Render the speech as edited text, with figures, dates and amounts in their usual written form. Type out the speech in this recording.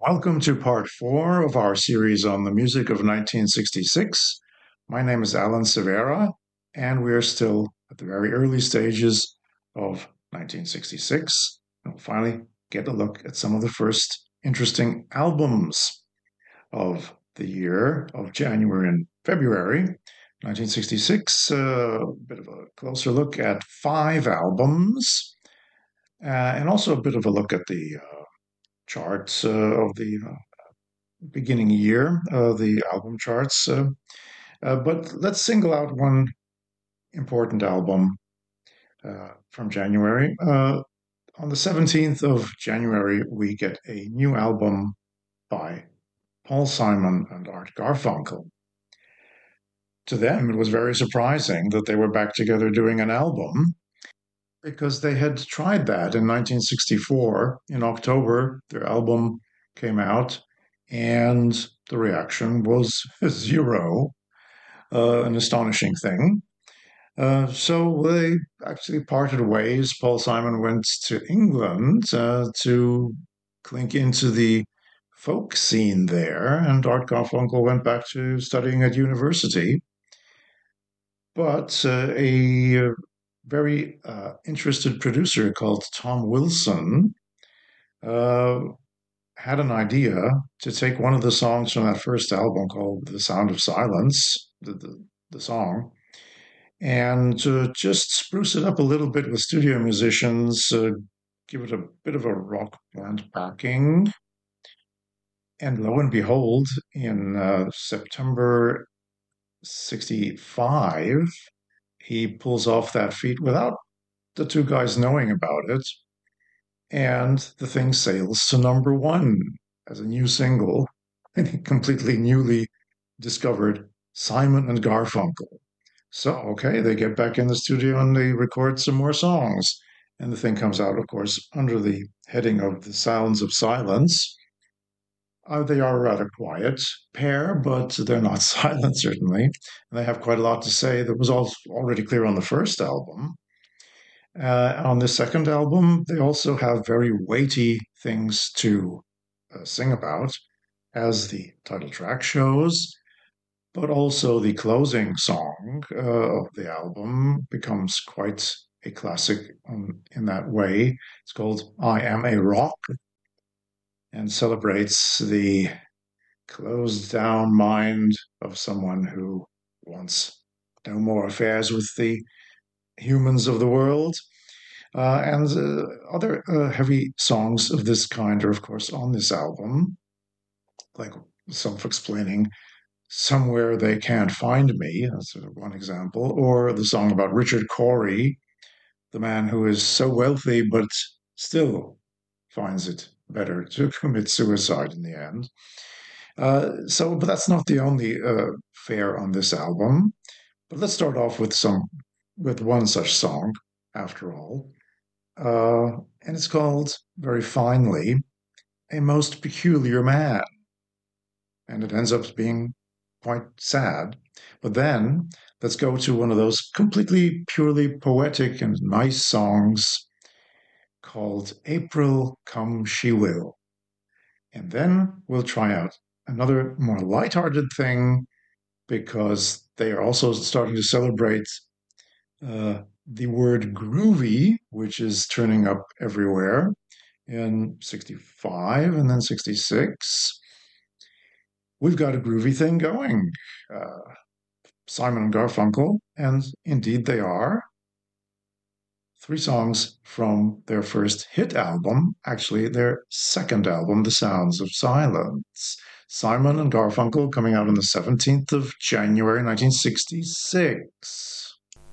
Welcome to part four of our series on the music of 1966. My name is Alan Severa, and we're still at the very early stages of 1966. And we'll finally get a look at some of the first interesting albums of the year of January and February 1966. A bit of a closer look at five albums, and also a bit of a look at the charts of the beginning year, the album charts. But let's single out one important album from January. On the 17th of January, we get a new album by Paul Simon and Art Garfunkel. To them, it was very surprising that they were back together doing an album because they had tried that in 1964. In October, their album came out, and the reaction was zero, an astonishing thing. So they actually parted ways. Paul Simon went to England to clink into the folk scene there, and Art Garfunkel went back to studying at university. But a very interested producer called Tom Wilson uh, had an idea to take one of the songs from that first album called The Sound of Silence, the song, and to just spruce it up a little bit with studio musicians, give it a bit of a rock band backing. And lo and behold, in September 65, he pulls off that feat without the two guys knowing about it. And the thing sails to number one as a new single, and completely newly discovered Simon and Garfunkel. So, okay, they get back in the studio and they record some more songs. And the thing comes out, of course, under the heading of The Sounds of Silence. They are a rather quiet pair, but they're not silent, certainly. And they have quite a lot to say that was already clear on the first album. On the second album, they also have very weighty things to sing about, as the title track shows, but also the closing song of the album becomes quite a classic in that way. It's called I Am a Rock and celebrates the closed down mind of someone who wants no more affairs with the humans of the world. And other heavy songs of this kind are, of course, on this album, like self explaining Somewhere They Can't Find Me. That's one example. Or the song about Richard Cory, the man who is so wealthy but still finds it better to commit suicide in the end. But that's not the only fare on this album. But let's start off with one such song, after all. And it's called, very finely, A Most Peculiar Man. And it ends up being quite sad. But then let's go to one of those completely purely poetic and nice songs called April Come She Will. And then we'll try out another more lighthearted thing because they are also starting to celebrate the word groovy, which is turning up everywhere in 65 and then 66. We've got a groovy thing going. Simon and Garfunkel, and indeed they are. Three songs from their first hit album, actually their second album, The Sounds of Silence. Simon and Garfunkel coming out on the 17th of January 1966.